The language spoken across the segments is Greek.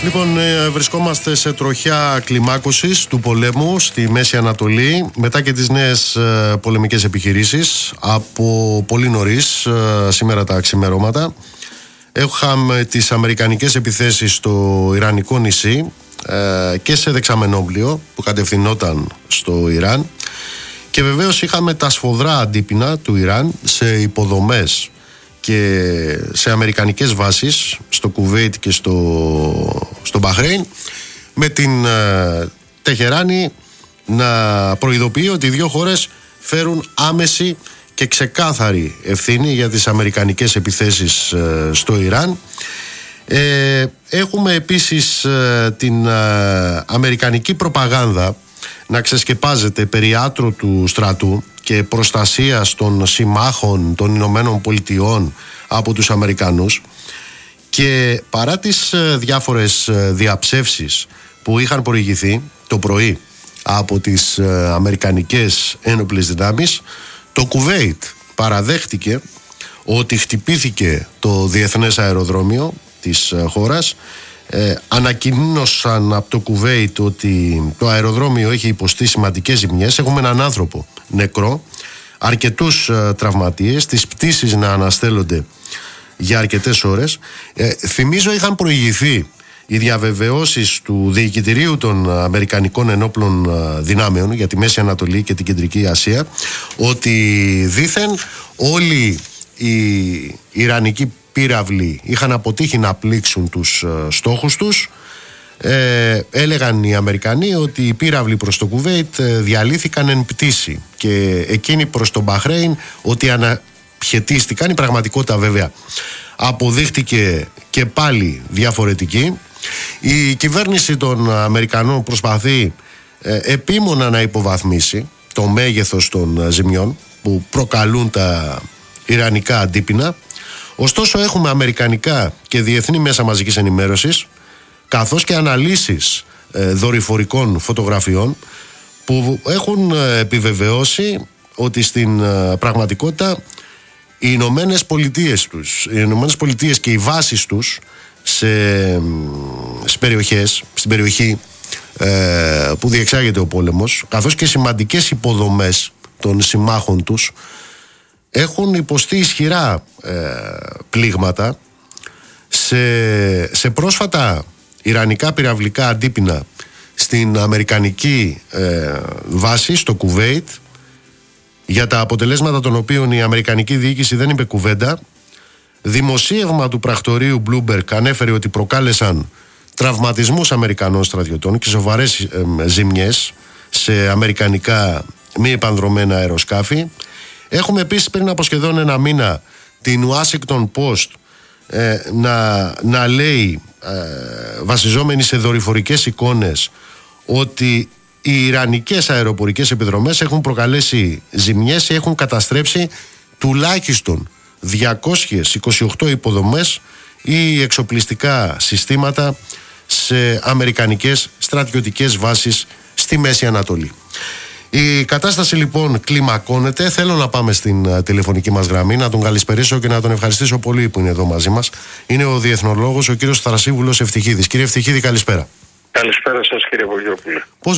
Λοιπόν, βρισκόμαστε σε τροχιά κλιμάκωσης του πολέμου στη Μέση Ανατολή μετά και τις νέες πολεμικές επιχειρήσεις από πολύ νωρίς, σήμερα τα ξημερώματα. Έχαμε τις αμερικανικές επιθέσεις στο Ιρανικό νησί και σε δεξαμενόπλιο που κατευθυνόταν στο Ιράν, και βεβαίως είχαμε τα σφοδρά αντίπεινα του Ιράν σε υποδομές και σε αμερικανικές βάσεις στο Κουβέιτ και στο Μπαχρέιν, με την Τεχεράνη να προειδοποιεί ότι οι δύο χώρες φέρουν άμεση και ξεκάθαρη ευθύνη για τις αμερικανικές επιθέσεις στο Ιράν. Έχουμε επίσης την αμερικανική προπαγάνδα να ξεσκεπάζεται περί άτρου του στρατού και προστασίας των συμμάχων των Ηνωμένων Πολιτειών από τους Αμερικανούς, και παρά τις διάφορες διαψεύσεις που είχαν προηγηθεί το πρωί από τις αμερικανικές ένοπλες δυνάμεις, το Κουβέιτ παραδέχτηκε ότι χτυπήθηκε το διεθνές αεροδρόμιο της χώρας. Ανακοίνωσαν από το Κουβέιτ ότι το αεροδρόμιο έχει υποστεί σημαντικές ζημιές. Έχουμε έναν άνθρωπο νεκρό, αρκετούς τραυματίες, τις πτήσεις να αναστέλλονται για αρκετές ώρες. Θυμίζω είχαν προηγηθεί οι διαβεβαιώσεις του Διοικητηρίου των Αμερικανικών Ενόπλων Δυνάμεων για τη Μέση Ανατολή και την Κεντρική Ασία ότι δήθεν όλοι οι Ιρανικοί πύραυλοι είχαν αποτύχει να πλήξουν τους στόχους τους. Έλεγαν οι Αμερικανοί ότι οι πύραυλοι προς το Κουβέιτ διαλύθηκαν εν πτήση και εκείνοι προς το Μπαχρέιν ότι αναχαιτίστηκαν. Η πραγματικότητα βέβαια αποδείχτηκε και πάλι διαφορετική. Η κυβέρνηση των Αμερικανών προσπαθεί επίμονα να υποβαθμίσει το μέγεθος των ζημιών που προκαλούν τα ιρανικά αντίπεινα. Ωστόσο έχουμε αμερικανικά και διεθνή μέσα μαζικής ενημέρωσης καθώς και αναλύσεις δορυφορικών φωτογραφιών που έχουν επιβεβαιώσει ότι στην πραγματικότητα οι Ηνωμένες Πολιτείες και οι βάσεις τους στις περιοχές, στην περιοχή που διεξάγεται ο πόλεμος, καθώς και σημαντικές υποδομές των συμμάχων τους, έχουν υποστεί ισχυρά πλήγματα σε πρόσφατα ιρανικά πυραυλικά αντίπεινα στην αμερικανική βάση στο Κουβέιτ, για τα αποτελέσματα των οποίων η αμερικανική διοίκηση δεν είπε κουβέντα. Δημοσίευμα του πρακτορείου Bloomberg ανέφερε ότι προκάλεσαν τραυματισμούς Αμερικανών στρατιωτών και σοβαρές ζημιές σε αμερικανικά μη επανδρωμένα αεροσκάφη. Έχουμε επίσης πριν από σχεδόν ένα μήνα την Washington Post να λέει, βασιζόμενη σε δορυφορικές εικόνες, ότι οι ιρανικές αεροπορικές επιδρομές έχουν προκαλέσει ζημιές ή έχουν καταστρέψει τουλάχιστον 228 υποδομές ή εξοπλιστικά συστήματα σε αμερικανικές στρατιωτικές βάσεις στη Μέση Ανατολή. Η κατάσταση λοιπόν κλιμακώνεται. Θέλω να πάμε στην τηλεφωνική μας γραμμή, να τον καλησπερίσω και να τον ευχαριστήσω πολύ που είναι εδώ μαζί μας. Είναι ο διεθνολόγος, ο κύριος Θρασίβουλος Ευτυχίδης. Κύριε Ευτυχίδη, καλησπέρα. Καλησπέρα σας, κύριε Βογιόπουλε.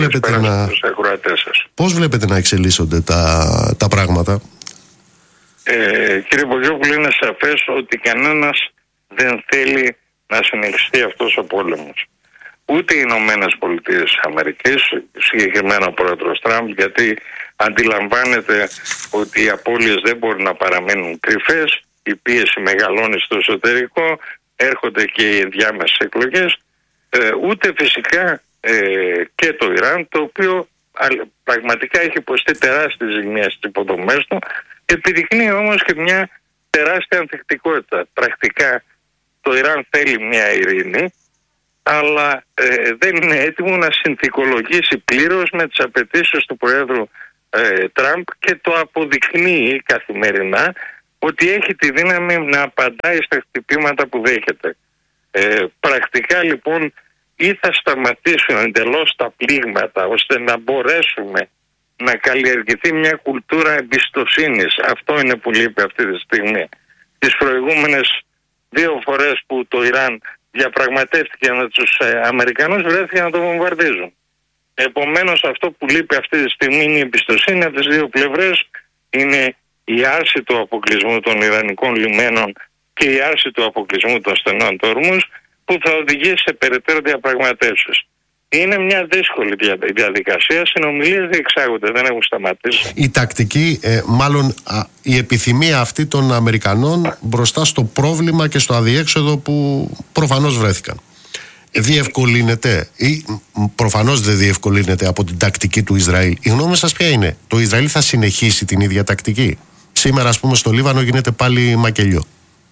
Πώς βλέπετε να εξελίσσονται τα πράγματα? Κύριε Βογιόπουλε, είναι σαφές ότι κανένας δεν θέλει να συνεχιστεί αυτός ο πόλεμος. Ούτε οι Ηνωμένες Πολιτείες Αμερικής, συγκεκριμένα ο πρόεδρος Τραμπ, γιατί αντιλαμβάνεται ότι οι απώλειες δεν μπορούν να παραμείνουν κρυφές, η πίεση μεγαλώνει στο εσωτερικό, έρχονται και οι ενδιάμεσες εκλογές, ούτε φυσικά και το Ιράν, το οποίο πραγματικά έχει υποστεί τεράστιες ζημιές στις υποδομές του, επιδεικνύει όμως και μια τεράστια ανθεκτικότητα. Πρακτικά το Ιράν θέλει μια ειρήνη, αλλά δεν είναι έτοιμο να συνθηκολογήσει πλήρως με τις απαιτήσεις του Προέδρου Τραμπ, και το αποδεικνύει καθημερινά ότι έχει τη δύναμη να απαντάει στα χτυπήματα που δέχεται. Πρακτικά λοιπόν ή θα σταματήσουν εντελώς τα πλήγματα ώστε να μπορέσουμε να καλλιεργηθεί μια κουλτούρα εμπιστοσύνης. Αυτό είναι που λείπει αυτή τη στιγμή. Τις προηγούμενες 2 φορές που το Ιράν διαπραγματεύτηκε με τους Αμερικανούς, βρέθηκε να το βομβαρδίζουν. Επομένως, αυτό που λείπει αυτή τη στιγμή είναι η εμπιστοσύνη από τις δύο πλευρές, είναι η άρση του αποκλεισμού των Ιρανικών λιμένων και η άρση του αποκλεισμού των στενών του Ορμούζ, που θα οδηγήσει σε περαιτέρω διαπραγματεύσεις. Είναι μια δύσκολη διαδικασία, συνομιλίες διεξάγονται, δεν έχουν σταματήσει. Η τακτική, μάλλον η επιθυμία αυτή των Αμερικανών μπροστά στο πρόβλημα και στο αδιέξοδο που προφανώς βρέθηκαν, διευκολύνεται ή προφανώς δεν διευκολύνεται από την τακτική του Ισραήλ? Η γνώμη σας ποια είναι? Το Ισραήλ θα συνεχίσει την ίδια τακτική? Σήμερα, ας πούμε, στο Λίβανο γίνεται πάλι μακελιό.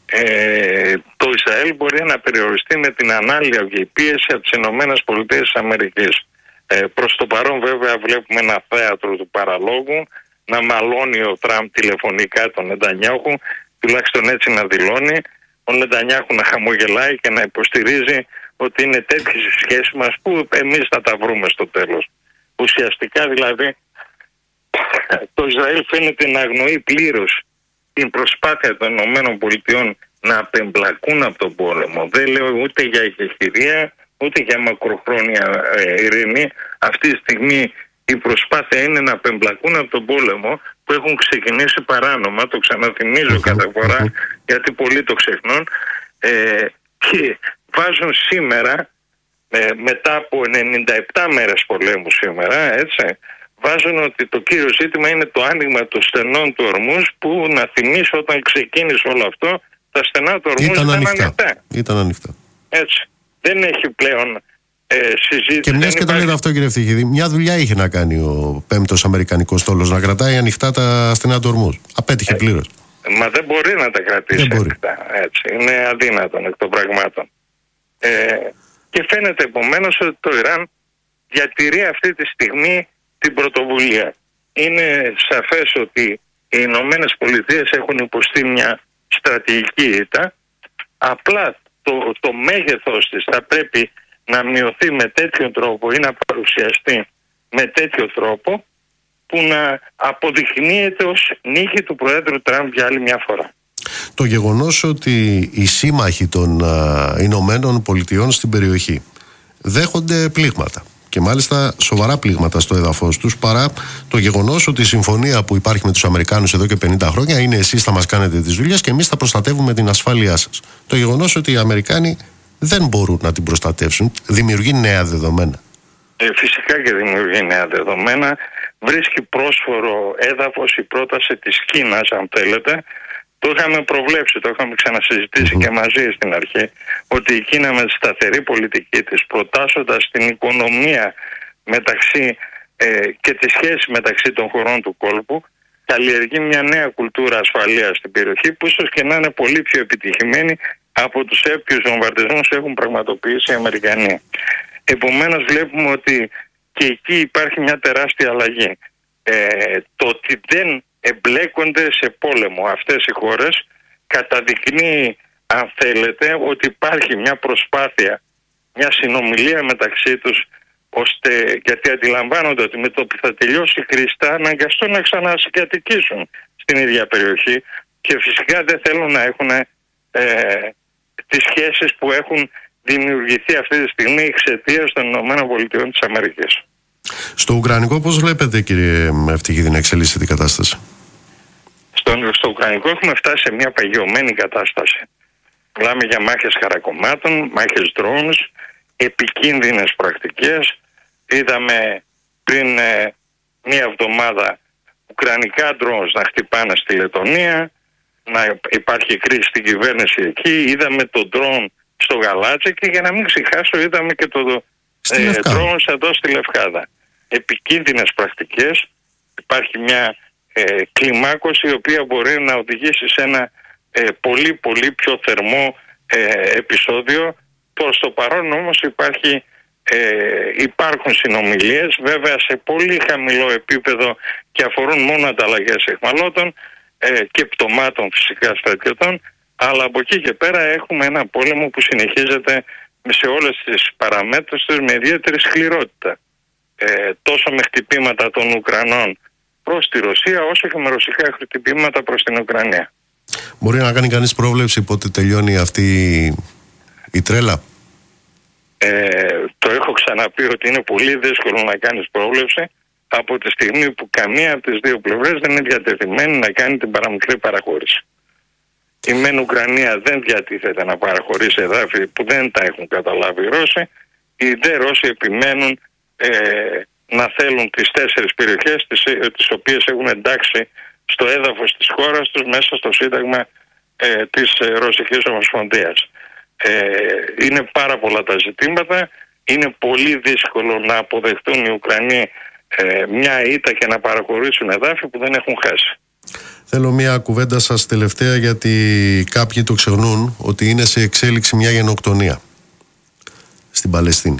Το Ισραήλ μπορεί να περιοριστεί με την ανάλυα και η πίεση από τις ΗΠΑ. Προς το παρόν, βέβαια, βλέπουμε ένα θέατρο του παραλόγου να μαλώνει ο Τραμπ τηλεφωνικά τον Νετανιάχου, τουλάχιστον έτσι να δηλώνει, ο Νετανιάχου να χαμογελάει και να υποστηρίζει ότι είναι τέτοιες οι σχέσεις μας που εμείς θα τα βρούμε στο τέλος. Ουσιαστικά, δηλαδή, το Ισραήλ φαίνεται να αγνοεί πλήρως την προσπάθεια των ΗΠΑ να απεμπλακούν από τον πόλεμο. Δεν λέω ούτε για ηχεχηρία, ούτε για μακροχρόνια ειρήνη. Αυτή τη στιγμή η προσπάθεια είναι να απεμπλακούν από τον πόλεμο που έχουν ξεκινήσει παράνομα, το ξαναθυμίζω κάθε φορά γιατί πολλοί το ξεχνούν, και βάζουν σήμερα, μετά από 97 μέρες πολέμου σήμερα, έτσι, βάζουν ότι το κύριο ζήτημα είναι το άνοιγμα των στενών του Ορμούζ, που να θυμίσω όταν ξεκίνησε όλο αυτό, τα στενά του Ορμούζ ήταν ανοιχτά. Έτσι. Δεν έχει πλέον συζήτηση. Και μιας και το λέτε αυτό, κύριε Ευτυχίδη, μια δουλειά είχε να κάνει ο 5ος Αμερικανικός στόλος, να κρατάει ανοιχτά τα στενά του Ορμούζ. Απέτυχε πλήρως. Μα δεν μπορεί να τα κρατήσει ανοιχτά. Έτσι. Είναι αδύνατον εκ των πραγμάτων. Και φαίνεται επομένως ότι το Ιράν διατηρεί αυτή τη στιγμή την πρωτοβουλία. Είναι σαφές ότι οι Ηνωμένες Πολιτείες έχουν υποστεί μια στρατηγική ήττα. Απλά το μέγεθος της θα πρέπει να μειωθεί με τέτοιο τρόπο ή να παρουσιαστεί με τέτοιο τρόπο που να αποδεικνύεται ως νίκη του Προέδρου Τραμπ για άλλη μια φορά. Το γεγονός ότι οι σύμμαχοι των Ηνωμένων Πολιτειών στην περιοχή δέχονται πλήγματα, και μάλιστα σοβαρά πλήγματα στο έδαφος τους, παρά το γεγονός ότι η συμφωνία που υπάρχει με τους Αμερικάνους εδώ και 50 χρόνια είναι εσείς θα μας κάνετε τις δουλειές και εμείς θα προστατεύουμε την ασφάλειά σας. Το γεγονός ότι οι Αμερικάνοι δεν μπορούν να την προστατεύσουν δημιουργεί νέα δεδομένα. Φυσικά και δημιουργεί νέα δεδομένα. Βρίσκει πρόσφορο έδαφος η πρόταση της Κίνας, αν θέλετε. Το είχαμε προβλέψει, το είχαμε ξανασυζητήσει και μαζί στην αρχή, ότι η Κίνα με τη σταθερή πολιτική της, προτάσσοντας την οικονομία μεταξύ και τη σχέση μεταξύ των χωρών του κόλπου, καλλιεργεί μια νέα κουλτούρα ασφαλείας στην περιοχή, που ίσως και να είναι πολύ πιο επιτυχημένη από τους έπιους βομβαρδισμούς που έχουν πραγματοποιήσει οι Αμερικανοί. Επομένως βλέπουμε ότι και εκεί υπάρχει μια τεράστια αλλαγή. Το ότι δεν εμπλέκονται σε πόλεμο αυτές οι χώρες καταδεικνύει, αν θέλετε, ότι υπάρχει μια προσπάθεια, μια συνομιλία μεταξύ τους, ώστε, γιατί αντιλαμβάνονται ότι με το που θα τελειώσει η κρίση θα αναγκαστούν να ξανασυγκατοικήσουν στην ίδια περιοχή και φυσικά δεν θέλουν να έχουν τις σχέσεις που έχουν δημιουργηθεί αυτή τη στιγμή εξαιτίας των ΗΠΑ. Στο Ουκρανικό πώς βλέπετε, κύριε Ευτυχίδη, να εξελίσσεται η κατάσταση? Στο Ουκρανικό έχουμε φτάσει σε μια παγιωμένη κατάσταση. Μιλάμε για μάχες χαρακομμάτων, μάχες drones, επικίνδυνες πρακτικές. Είδαμε πριν μία εβδομάδα ουκρανικά drones να χτυπάνε στη Λετωνία, να υπάρχει κρίση στην κυβέρνηση εκεί. Είδαμε το drone στο Γαλάτσι και, για να μην ξεχάσω, είδαμε και το drones εδώ στη Λευκάδα. Επικίνδυνες πρακτικές. Υπάρχει μια κλιμάκωση η οποία μπορεί να οδηγήσει σε ένα πολύ πολύ πιο θερμό επεισόδιο. Προς το παρόν όμως υπάρχουν συνομιλίες, βέβαια σε πολύ χαμηλό επίπεδο, και αφορούν μόνο ανταλλαγές αιχμαλώτων και πτωμάτων φυσικά στρατιωτών, αλλά από εκεί και πέρα έχουμε ένα πόλεμο που συνεχίζεται σε όλες τις παραμέτρους τους με ιδιαίτερη σκληρότητα, τόσο με χτυπήματα των Ουκρανών προς τη Ρωσία, όσο και με ρωσικά χτυπήματα προς την Ουκρανία. Μπορεί να κάνει κανείς πρόβλεψη πότε τελειώνει αυτή η τρέλα? Το έχω ξαναπεί ότι είναι πολύ δύσκολο να κάνεις πρόβλεψη από τη στιγμή που καμία από τις δύο πλευρές δεν είναι διατεθειμένη να κάνει την παραμικρή παραχώρηση. Η μεν Ουκρανία δεν διατίθεται να παραχωρήσει εδάφη που δεν τα έχουν καταλάβει οι Ρώσοι. Οι δε Ρώσοι επιμένουν να θέλουν τις 4 περιοχές τις οποίες έχουν εντάξει στο έδαφος της χώρας τους μέσα στο σύνταγμα της Ρωσικής Ομοσπονδίας. Είναι πάρα πολλά τα ζητήματα. Είναι πολύ δύσκολο να αποδεχτούν οι Ουκρανοί μια ήττα και να παραχωρήσουν εδάφη που δεν έχουν χάσει. Θέλω μια κουβέντα σας τελευταία, γιατί κάποιοι το ξεχνούν, ότι είναι σε εξέλιξη μια γενοκτονία στην Παλαιστίνη.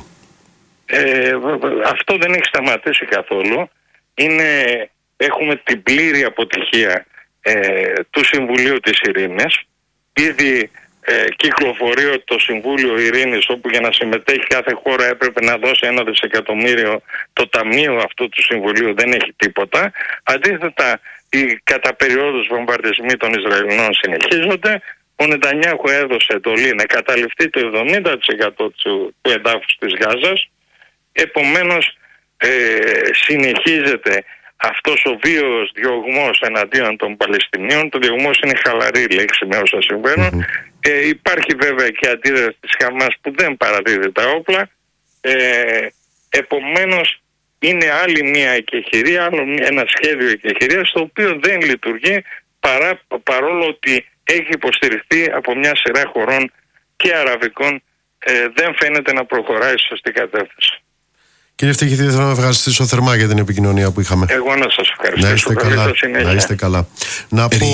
Αυτό δεν έχει σταματήσει καθόλου. Έχουμε την πλήρη αποτυχία του Συμβουλίου της Ειρήνης. Ήδη κυκλοφορεί το Συμβούλιο Ειρήνης, όπου για να συμμετέχει κάθε χώρα έπρεπε να δώσει 1 δισεκατομμύριο. Το ταμείο αυτού του Συμβουλίου δεν έχει τίποτα. Αντίθετα, οι κατά περιόδους βομβαρδισμοί των Ισραηλινών συνεχίζονται. Ο Νετανιάχου έδωσε εντολή να καταληφθεί το 70% του εδάφους της Γάζας. Επομένως συνεχίζεται αυτός ο βίαιος διωγμός εναντίον των Παλαιστινίων. Το διωγμός είναι χαλαρή λέξη με όσα συμβαίνουν. Υπάρχει βέβαια και αντίδραση της Χαμάς που δεν παραδίδει τα όπλα. Επομένως είναι άλλη μια εκεχηρία, άλλο ένα σχέδιο εκεχηρίας, το οποίο δεν λειτουργεί παρόλο ότι έχει υποστηριχθεί από μια σειρά χωρών και αραβικών. Δεν φαίνεται να προχωράει στη σωστή κατεύθυνση. Κύριε Φτυχητή, θέλω να ευχαριστήσω θερμά για την επικοινωνία που είχαμε. Εγώ να σας ευχαριστήσω. Να είστε καλά. Να πω...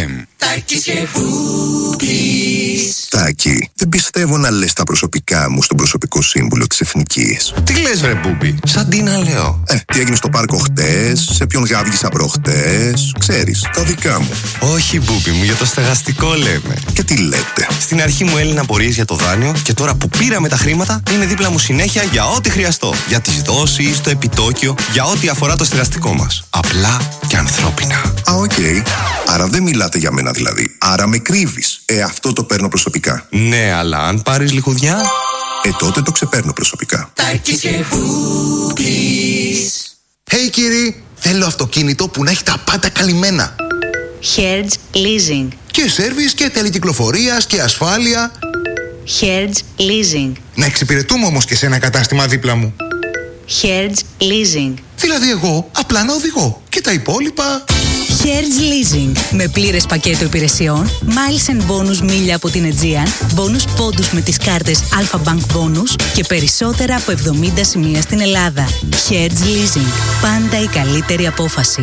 Τάκη, δεν πιστεύω να λες τα προσωπικά μου στον προσωπικό σύμβουλο της Εθνικής. Τι λες ρε Μπούμπι, σαν τι να λέω. Τι έγινε στο πάρκο χτες, σε ποιον γάβγισα προχτές, ξέρεις, τα δικά μου. Όχι Μπούμπι μου, για το στεγαστικό λέμε. Και τι λέτε? Στην αρχή μου έλυνα απορίες για το δάνειο και τώρα που πήραμε τα χρήματα είναι δίπλα μου συνέχεια για ό,τι χρειαστώ. Για τις δόσεις, το επιτόκιο, για ό,τι αφορά το στεγαστικό μας. Απλά και ανθρώπινα. Οκ. Άρα δεν μιλάτε για μένα δηλαδή. Άρα με κρύβεις. Αυτό το παίρνω προσωπικά. Ναι, αλλά αν πάρεις λιχουδιά... τότε το ξεπαίρνω προσωπικά. Hey κύριοι, θέλω αυτοκίνητο που να έχει τα πάντα καλυμμένα. Hertz Leasing. Και σέρβις και τέλη κυκλοφορίας και ασφάλεια. Hertz Leasing. Να εξυπηρετούμε όμως και σε ένα κατάστημα δίπλα μου. Hertz Leasing. Δηλαδή εγώ απλά να οδηγώ και τα υπόλοιπα... Hertz Leasing. Με πλήρες πακέτο υπηρεσιών, miles and bonus μίλια από την Aegean, bonus πόντους με τις κάρτες Alpha Bank Bonus και περισσότερα από 70 σημεία στην Ελλάδα. Hertz Leasing. Πάντα η καλύτερη απόφαση.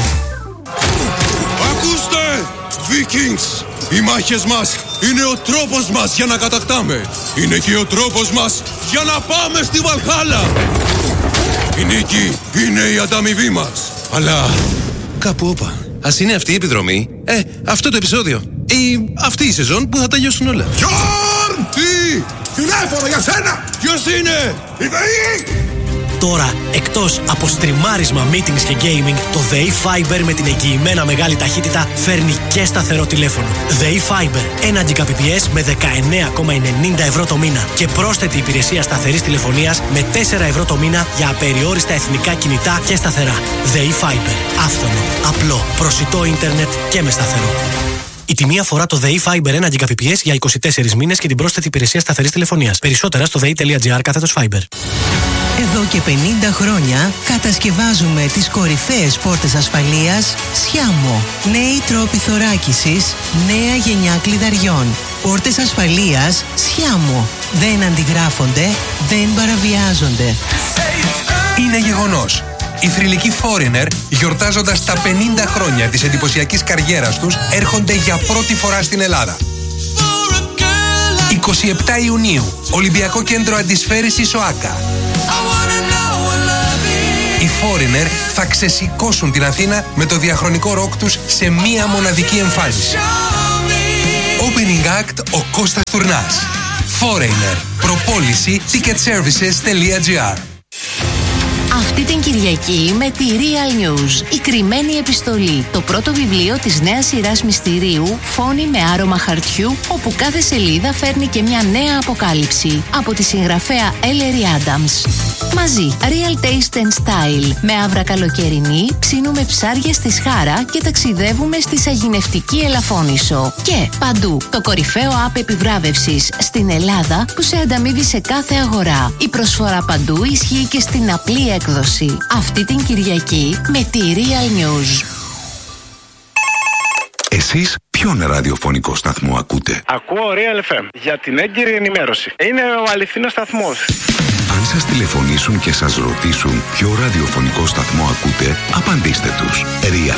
Ακούστε! Vikings! Οι μάχες μας είναι ο τρόπος μας για να κατακτάμε. Είναι και ο τρόπος μας για να πάμε στη Βαλχάλα. Η νίκη είναι η ανταμοιβή μας. Αλλά κάπου όπα. Ας είναι αυτή η επιδρομή, αυτό το επεισόδιο ή αυτή η σεζόν που θα τελειώσουν όλα. Γιόρν! Τι! Τηλέφωνο για σένα! Ποιος είναι? Η ΔΕΗ! Τώρα, εκτός από στριμάρισμα, meetings και gaming, το ΔΕΗ Fiber με την εγγυημένα μεγάλη ταχύτητα φέρνει και σταθερό τηλέφωνο. ΔΕΗ Fiber, 1 Gbps με 19,90 ευρώ το μήνα και πρόσθετη υπηρεσία σταθερής τηλεφωνίας με 4 ευρώ το μήνα για απεριόριστα εθνικά κινητά και σταθερά. ΔΕΗ Fiber, άφθονο, απλό, προσιτό ίντερνετ και με σταθερό. Η τιμή αφορά το ΔΕΗ Fiber 1 Gbps για 24 μήνες και την πρόσθετη υπηρεσία σταθερής τηλεφωνίας. Περισσότερα στο dei.gr/Fiber. Εδώ και 50 χρόνια κατασκευάζουμε τις κορυφαίες πόρτες ασφαλείας Sciamo. Νέοι τρόποι θωράκισης, νέα γενιά κλειδαριών. Πόρτες ασφαλείας Sciamo. Δεν αντιγράφονται, δεν παραβιάζονται. Είναι γεγονός. Οι θρυλικοί Foreigner, γιορτάζοντας τα 50 χρόνια της εντυπωσιακής καριέρας τους, έρχονται για πρώτη φορά στην Ελλάδα. 27 Ιουνίου, Ολυμπιακό Κέντρο Αντισφαίρησης ΟΑΚΑ. Οι Foreigner θα ξεσηκώσουν την Αθήνα με το διαχρονικό ροκ τους σε μία μοναδική εμφάνιση. Opening Act ο Κώστας Τουρνάς. Foreigner. Προπόληση ticketservices.gr. Αυτή την Κυριακή με τη Real News. Η κρυμμένη επιστολή. Το πρώτο βιβλίο της νέας σειράς μυστηρίου, φόνοι με άρωμα χαρτιού, όπου κάθε σελίδα φέρνει και μια νέα αποκάλυψη. Από τη συγγραφέα Ellery Adams. Μαζί, Real Taste and Style. Με άβρα καλοκαιρινή, ψήνουμε ψάρια στη Σχάρα και ταξιδεύουμε στη Σαγηνευτική Ελαφώνησο. Και παντού, το κορυφαίο app επιβράβευσης στην Ελλάδα που σε ανταμείβει σε κάθε αγορά. Η προσφορά παντού ισχύει και στην απλή έκδοση. Αυτή την Κυριακή με τη Real News. Εσείς ποιον ραδιοφωνικό σταθμό ακούτε? Ακούω Real FM για την έγκυρη ενημέρωση. Είναι ο αληθινός σταθμός. Αν σας τηλεφωνήσουν και σας ρωτήσουν ποιο ραδιοφωνικό σταθμό ακούτε, απαντήστε τους. Real